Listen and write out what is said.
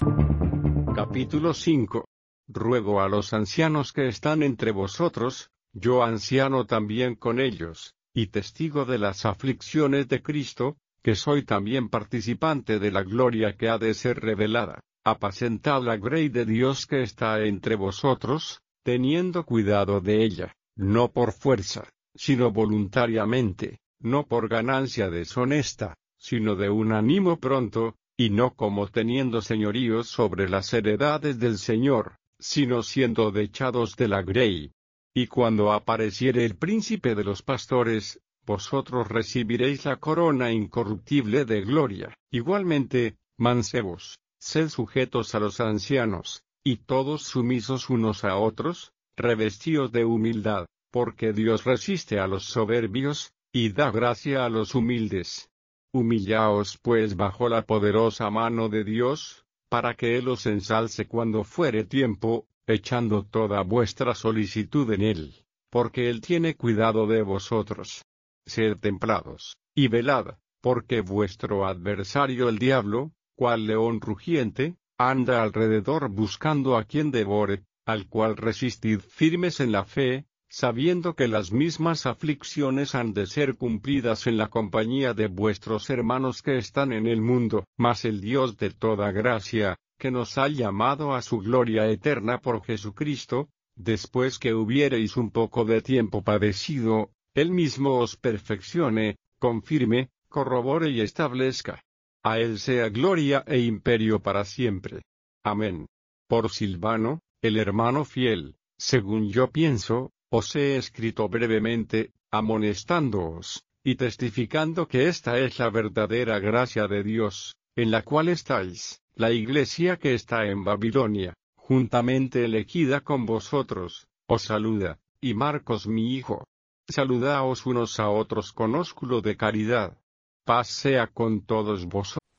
Capítulo 5. Ruego a los ancianos que están entre vosotros, yo anciano también con ellos, y testigo de las aflicciones de Cristo, que soy también participante de la gloria que ha de ser revelada, apacentad la grey de Dios que está entre vosotros, teniendo cuidado de ella, no por fuerza, sino voluntariamente, no por ganancia deshonesta, sino de un ánimo pronto, y no como teniendo señoríos sobre las heredades del Señor, sino siendo dechados de la grey. Y cuando apareciere el príncipe de los pastores, vosotros recibiréis la corona incorruptible de gloria. Igualmente, mancebos, sed sujetos a los ancianos, y todos sumisos unos a otros, revestidos de humildad, porque Dios resiste a los soberbios, y da gracia a los humildes. Humillaos pues bajo la poderosa mano de Dios, para que Él os ensalce cuando fuere tiempo, echando toda vuestra solicitud en Él, porque Él tiene cuidado de vosotros. Sed templados, y velad, porque vuestro adversario el diablo, cual león rugiente, anda alrededor buscando a quien devore, al cual resistid firmes en la fe, sabiendo que las mismas aflicciones han de ser cumplidas en la compañía de vuestros hermanos que están en el mundo. Mas el Dios de toda gracia, que nos ha llamado a su gloria eterna por Jesucristo, después que hubiereis un poco de tiempo padecido, Él mismo os perfeccione, confirme, corrobore y establezca. A Él sea gloria e imperio para siempre. Amén. Por Silvano, el hermano fiel, según yo pienso, os he escrito brevemente, amonestándoos, y testificando que esta es la verdadera gracia de Dios, en la cual estáis, la iglesia que está en Babilonia, juntamente elegida con vosotros, os saluda, y Marcos mi hijo. Saludaos unos a otros con ósculo de caridad. Paz sea con todos vosotros.